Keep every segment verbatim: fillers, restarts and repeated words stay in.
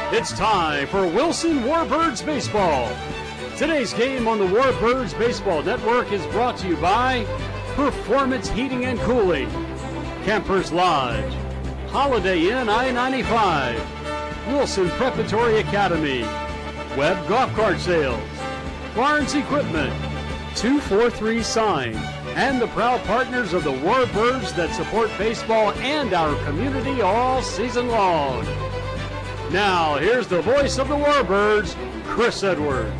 It's time for Wilson Warbirds Baseball. Today's game on the Warbirds Baseball Network is brought to you by Performance Heating and Cooling, Campers Lodge, Holiday Inn I ninety-five, Wilson Preparatory Academy, Webb Golf Cart Sales, Barnes Equipment, two forty-three Sign, and the proud partners of the Warbirds that support baseball and our community all season long. Now, here's the voice of the Warbirds, Chris Edwards.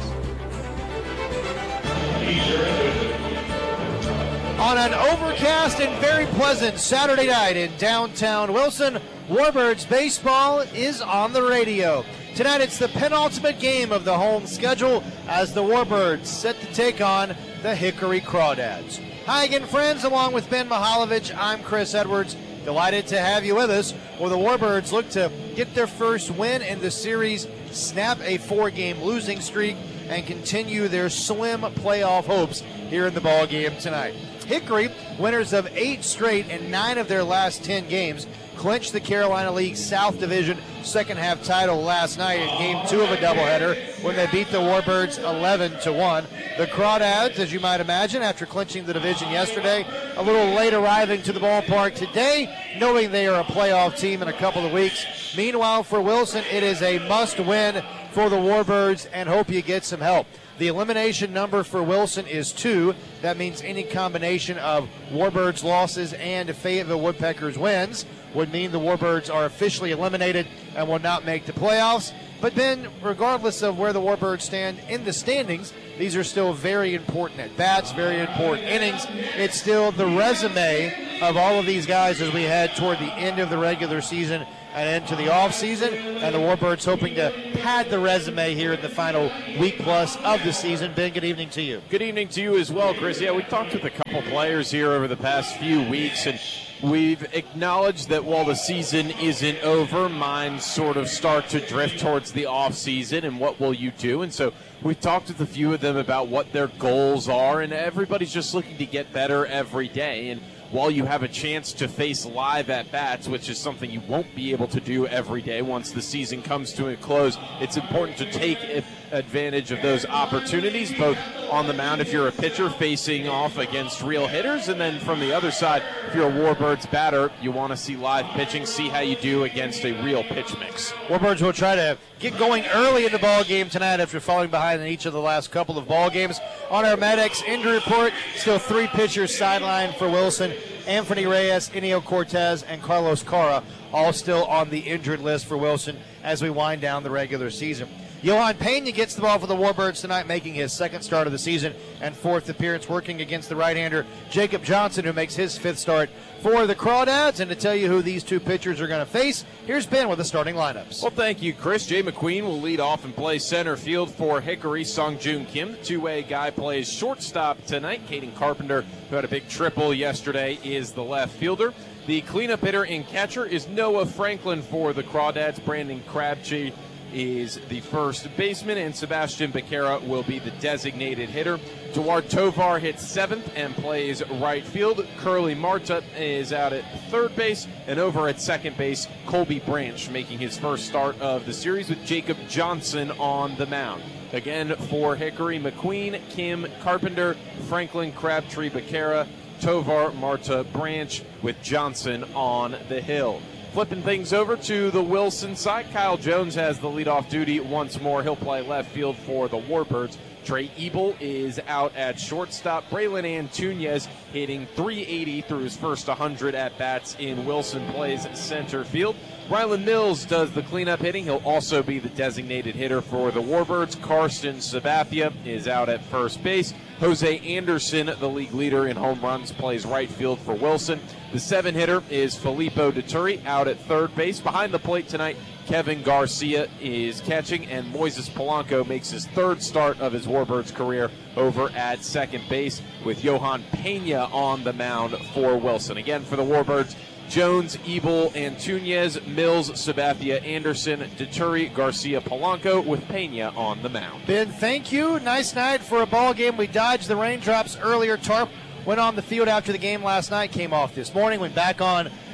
On an overcast and very pleasant Saturday night in downtown Wilson, Warbirds baseball is on the radio. Tonight it's the penultimate game of the home schedule as the Warbirds set to take on the Hickory Crawdads. Hi again, friends. Along with Ben Mihaljevic, I'm Chris Edwards. Delighted to have you with us. Well, the Warbirds look to get their first win in the series, snap a four-game losing streak, and continue their slim playoff hopes here in the ball game tonight. Hickory, winners of eight straight and nine of their last ten games, clinched the Carolina League South Division second half title last night in game two of a doubleheader when they beat the Warbirds eleven to one. The Crawdads, as you might imagine, after clinching the division yesterday, a little late arriving to the ballpark today, knowing they are a playoff team in a couple of weeks. Meanwhile, for Wilson, it is a must-win for the Warbirds, and hope you get some help. The elimination number for Wilson is two. That means any combination of Warbirds losses and Fayetteville Woodpeckers wins would mean the Warbirds are officially eliminated and will not make the playoffs. But then, regardless of where the Warbirds stand in the standings, these are still very important at-bats, very important innings. It's still the resume of all of these guys as we head toward the end of the regular season and into the offseason, and the Warbirds hoping to pad the resume here in the final week plus of the season. Ben, good evening to you. Good evening to you as well, Chris. Yeah, we talked with a couple players here over the past few weeks, and we've acknowledged that while the season isn't over, minds sort of start to drift towards the offseason and what will you do. And so we've talked with a few of them about what their goals are, and everybody's just looking to get better every day. And while you have a chance to face live at-bats, which is something you won't be able to do every day once the season comes to a close, it's important to take advantage of those opportunities, both on the mound if you're a pitcher facing off against real hitters, and then from the other side, if you're a Warbirds batter, you want to see live pitching, see how you do against a real pitch mix. Warbirds will try to get going early in the ball game tonight after falling behind in each of the last couple of ball games. On our Medics injury report, still three pitchers sidelined for Wilson. Anthony Reyes, Enio Cortez, and Carlos Cara all still on the injured list for Wilson as we wind down the regular season. Johan Pena gets the ball for the Warbirds tonight, making his second start of the season and fourth appearance, working against the right-hander Jacob Johnson, who makes his fifth start for the Crawdads. And to tell you who these two pitchers are going to face, here's Ben with the starting lineups. Well, thank you, Chris. Jay McQueen will lead off and play center field for Hickory. Sung-Joon Kim, the two-way guy, plays shortstop tonight. Caden Carpenter, who had a big triple yesterday, is the left fielder. The cleanup hitter and catcher is Noah Franklin for the Crawdads. Brandon Crabtree is the first baseman, and Sebastian Becerra will be the designated hitter. Duarte Tovar hits seventh and plays right field. Curly Marta is out at third base, and over at second base, Colby Branch making his first start of the series with Jacob Johnson on the mound. Again, for Hickory, McQueen, Kim, Carpenter, Franklin, Crabtree, Becerra, Tovar, Marta, Branch, with Johnson on the hill. Flipping things over to the Wilson side, Kyle Jones has the leadoff duty once more. He'll play left field for the Warbirds. Trey Ebel is out at shortstop. Braylon Antunez hitting three eighty through his first one hundred at-bats in Wilson, plays center field. Rylan Mills does the cleanup hitting. He'll also be the designated hitter for the Warbirds. Karsten Sabathia is out at first base. Jose Anderson, the league leader in home runs, plays right field for Wilson. The seven hitter is Filippo Deturi out at third base. Behind the plate tonight, Kevin Garcia is catching, and Moises Polanco makes his third start of his Warbirds career over at second base, with Johan Pena on the mound for Wilson. Again, for the Warbirds, Jones, Ebel, Antunez, Mills, Sabathia, Anderson, Deturi, Garcia, Polanco, with Pena on the mound. Ben, thank you. Nice night for a ball game. We dodged the raindrops earlier. Tarp went on the field after the game last night, came off this morning, went back on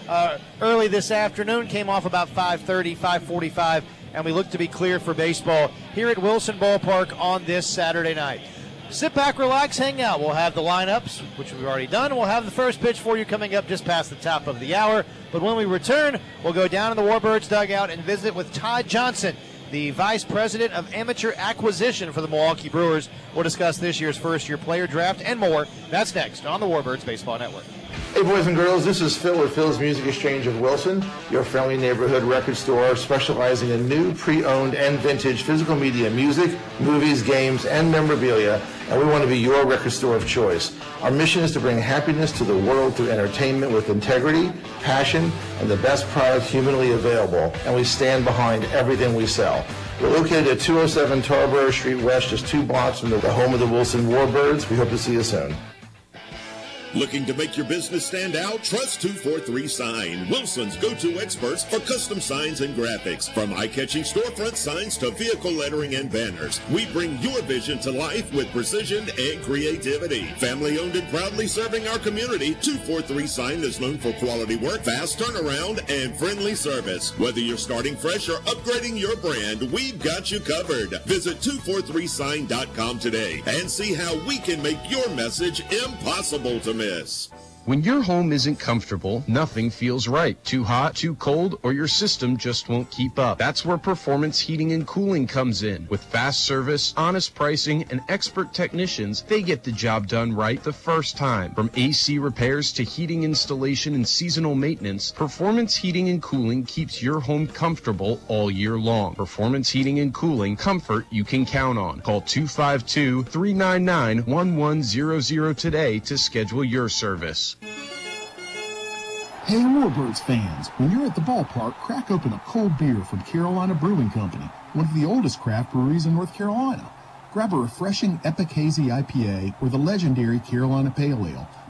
uh, early this afternoon, came off about five thirty, five forty-five, and we look to be clear for baseball here at Wilson Ballpark on this Saturday night. Sit back, relax, hang out. We'll have the lineups, which we've already done. We'll have the first pitch for you coming up just past the top of the hour. But when we return, we'll go down in the Warbirds dugout and visit with Todd Johnson, the Vice President of Amateur Acquisition for the Milwaukee Brewers. We'll discuss this year's first-year player draft and more. That's next on the Warbirds Baseball Network. Hey boys and girls, this is Phil with Phil's Music Exchange of Wilson, your friendly neighborhood record store specializing in new, pre-owned, and vintage physical media, music, movies, games, and memorabilia, and we want to be your record store of choice. Our mission is to bring happiness to the world through entertainment with integrity, passion, and the best product humanly available, and we stand behind everything we sell. We're located at two oh seven Tarboro Street West, just two blocks from the home of the Wilson Warbirds. We hope to see you soon. Looking to make your business stand out? Trust two forty-three Sign, Wilson's go-to experts for custom signs and graphics. From eye-catching storefront signs to vehicle lettering and banners, we bring your vision to life with precision and creativity. Family-owned and proudly serving our community, two forty-three Sign is known for quality work, fast turnaround, and friendly service. Whether you're starting fresh or upgrading your brand, we've got you covered. Visit two forty-three sign dot com today and see how we can make your message impossible to miss. When your home isn't comfortable, nothing feels right. Too hot, too cold, or your system just won't keep up. That's where Performance Heating and Cooling comes in. With fast service, honest pricing, and expert technicians, they get the job done right the first time. From A C repairs to heating installation and seasonal maintenance, Performance Heating and Cooling keeps your home comfortable all year long. Performance Heating and Cooling, comfort you can count on. Call two five two, three nine nine, one one zero zero today to schedule your service. Hey Warbirds fans, when you're at the ballpark, crack open a cold beer from Carolina Brewing Company, one of the oldest craft breweries in North Carolina. Grab a refreshing Epic Hazy I P A or the legendary Carolina Pale Ale,